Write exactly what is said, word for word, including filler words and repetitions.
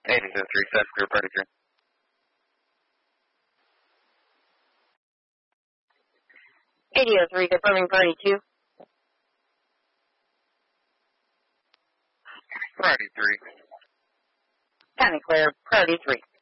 eighty to three, set clear, party three. eighty to three, confirming party two. Party three. County clear, party three.